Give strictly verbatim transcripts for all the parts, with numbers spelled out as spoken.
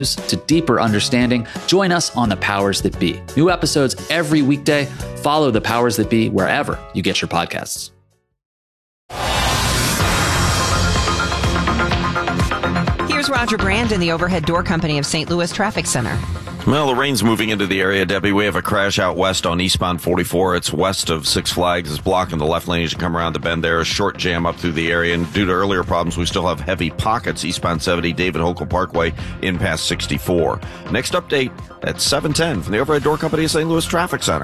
to deeper understanding, join us on The Powers That Be. New episodes every weekday. Follow The Powers That Be wherever you get your podcasts. Here's Roger Brand in the Overhead Door Company of Saint Louis Traffic Center. Well, the rain's moving into the area, Debbie. We have a crash out west on eastbound forty-four. It's west of Six Flags. It's blocking the left lane as you come around the bend there. A short jam up through the area. And due to earlier problems, we still have heavy pockets eastbound seventy, David Hokel Parkway, in past sixty-four. Next update at seven ten from the Overhead Door Company of Saint Louis Traffic Center.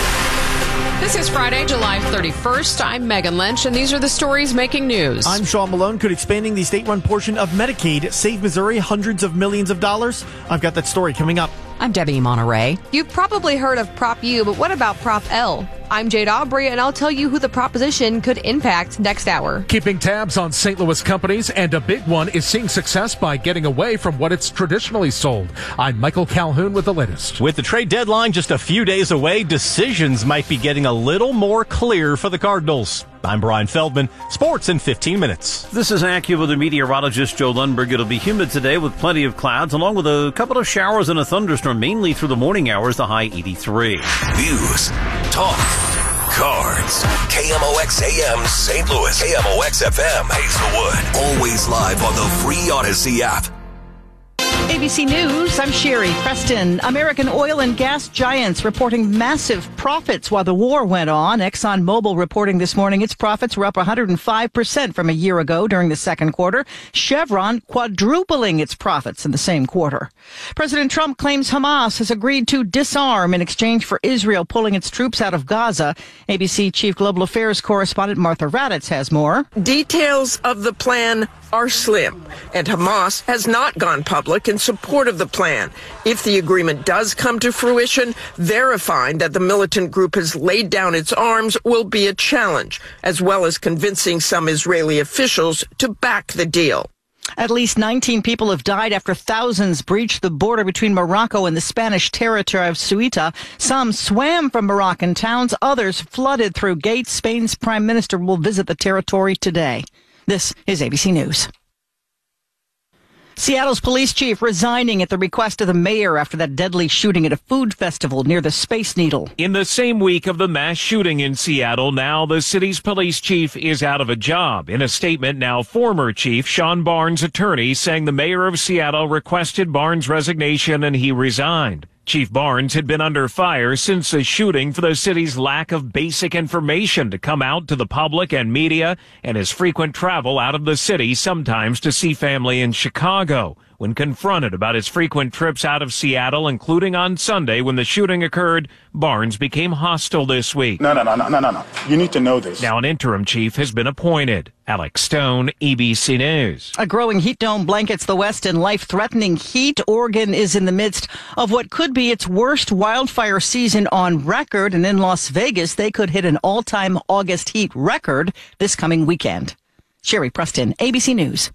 This is Friday, July thirty-first. I'm Megan Lynch, and these are the stories making news. I'm Sean Malone. Could expanding the state-run portion of Medicaid save Missouri hundreds of millions of dollars? I've got that story coming up. I'm Debbie Monterey. You've probably heard of Prop U, but what about Prop L? I'm Jade Aubrey, and I'll tell you who the proposition could impact next hour. Keeping tabs on Saint Louis companies, and a big one is seeing success by getting away from what it's traditionally sold. I'm Michael Calhoun with the latest. With the trade deadline just a few days away, decisions might be getting a little more clear for the Cardinals. I'm Brian Feldman. Sports in fifteen minutes. This is AccuWeather meteorologist Joe Lundberg. It'll be humid today with plenty of clouds, along with a couple of showers and a thunderstorm, mainly through the morning hours, the high eighty-three. News, talk, cards. K M O X A M Saint Louis. K M O X F M Hazelwood. Always live on the free Odyssey app. A B C News, I'm Sherry Preston. American oil and gas giants reporting massive profits while the war went on. ExxonMobil reporting this morning its profits were up one hundred five percent from a year ago during the second quarter. Chevron quadrupling its profits in the same quarter. President Trump claims Hamas has agreed to disarm in exchange for Israel pulling its troops out of Gaza. A B C Chief Global Affairs correspondent Martha Raddatz has more. Details of the plan are slim, and Hamas has not gone public in support of the plan. If the agreement does come to fruition, verifying that the militant group has laid down its arms will be a challenge, as well as convincing some Israeli officials to back the deal. At least nineteen people have died after thousands breached the border between Morocco and the Spanish territory of Ceuta. Some swam from Moroccan towns, others flooded through gates. Spain's prime minister will visit the territory today. This is A B C News. Seattle's police chief resigning at the request of the mayor after that deadly shooting at a food festival near the Space Needle. In the same week of the mass shooting in Seattle, now the city's police chief is out of a job. In a statement, now former chief Sean Barnes' attorney saying the mayor of Seattle requested Barnes' resignation and he resigned. Chief Barnes had been under fire since the shooting for the city's lack of basic information to come out to the public and media, and his frequent travel out of the city, sometimes to see family in Chicago. When confronted about his frequent trips out of Seattle, including on Sunday when the shooting occurred, Barnes became hostile this week. No, no, no, no, no, no, no. You need to know this. Now an interim chief has been appointed. Alex Stone, A B C News. A growing heat dome blankets the West in life-threatening heat. Oregon is in the midst of what could be its worst wildfire season on record. And in Las Vegas, they could hit an all-time August heat record this coming weekend. Sherry Preston, A B C News.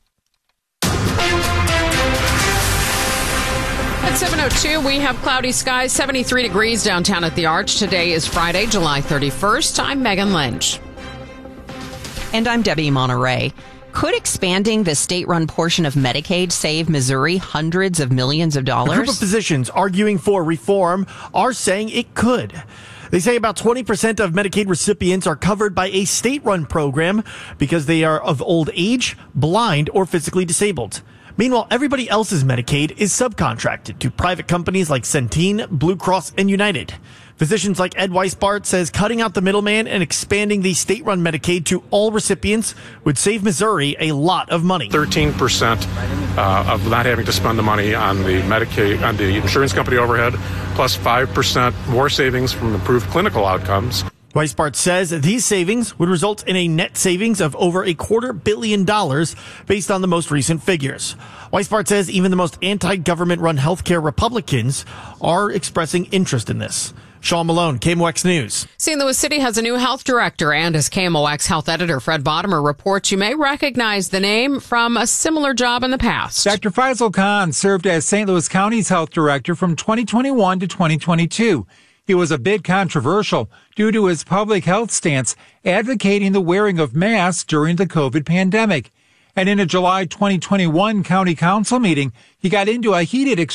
At seven oh two, we have cloudy skies, seventy-three degrees downtown at the Arch. Today is Friday, July thirty-first. I'm Megan Lynch. And I'm Debbie Monterey. Could expanding the state-run portion of Medicaid save Missouri hundreds of millions of dollars? A group of physicians arguing for reform are saying it could. They say about twenty percent of Medicaid recipients are covered by a state-run program because they are of old age, blind, or physically disabled. Meanwhile, everybody else's Medicaid is subcontracted to private companies like Centene, Blue Cross, and United. Physicians like Ed Weisbart says cutting out the middleman and expanding the state-run Medicaid to all recipients would save Missouri a lot of money. thirteen percent uh, of not having to spend the money on the Medicaid, on the insurance company overhead, plus five percent more savings from improved clinical outcomes. Weisbart says these savings would result in a net savings of over a quarter billion dollars based on the most recent figures. Weisbart says even the most anti-government run healthcare Republicans are expressing interest in this. Sean Malone, K M O X News. Saint Louis City has a new health director, and as K M O X health editor Fred Bottomer reports, you may recognize the name from a similar job in the past. Doctor Faisal Khan served as Saint Louis County's health director from twenty twenty-one to twenty twenty-two. He was a bit controversial due to his public health stance advocating the wearing of masks during the COVID pandemic. And in a July twenty twenty-one county council meeting, he got into a heated exchange